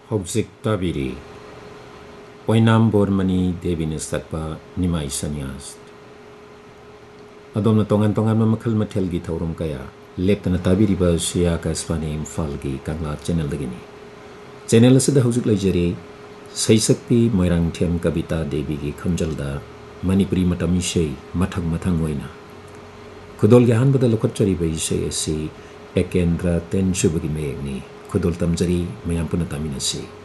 ꯍꯧꯖꯤꯛ ꯇꯥꯕꯤꯔꯤ ꯑꯣꯏꯅꯥꯝ ꯕꯣꯔꯃꯅꯤ ꯗꯦꯕꯤꯅ ꯁꯛꯄ ꯅꯤꯃꯥꯏ ꯁꯟꯌꯥꯁ ꯑꯗꯣꯝꯅ ꯇꯣꯉꯥꯟ ꯇꯣꯉꯥꯟꯕ ꯃꯈꯜ ꯃꯊꯦꯜꯒꯤ ꯊꯧꯔꯝ ꯀꯌꯥ ꯂꯦꯞꯇꯅ ꯇꯥꯕꯤꯔꯤꯕ ꯑꯁꯤ ꯑꯥꯀꯥꯁꯕꯥꯅꯤ ꯏꯝꯐꯥꯜꯒꯤ ꯀꯪꯂꯥ ꯆꯦꯅꯦꯜꯗꯒꯤꯅꯤ ꯆꯦꯅꯦꯜ ꯑꯁꯤꯗ ꯍꯧꯖꯤꯛ ꯂꯩꯖꯔꯤ ꯁꯩꯁꯛꯄꯤ ꯃꯣꯏꯔꯥꯡꯊꯦꯝ ꯀꯕꯤꯇꯥ ꯗꯦꯕꯤꯒꯤ ꯈꯣꯟꯖꯦꯜꯗ ꯃꯅꯤꯄꯨꯔꯤ ꯃꯇꯝ ꯏꯁꯩ ꯃꯊꯪ ꯃꯊꯪ ꯑꯣꯏꯅ ꯈꯨꯗꯣꯜꯒꯤ ꯑꯍꯥꯟꯕꯗ ꯂꯧꯈꯠꯆꯔꯤꯕ ꯏꯁꯩ ꯑꯁꯤ ꯑꯦꯀꯦꯟꯗ꯭ꯔ ꯇꯦꯟꯁꯨꯕꯒꯤ ꯃꯌꯦꯛꯅꯤ ꯈꯨꯗꯣꯜ ꯇꯝꯖꯔꯤ ꯃꯌꯥꯝ ꯄꯨꯟꯅ ꯇꯥꯃꯤꯟꯅꯁꯤ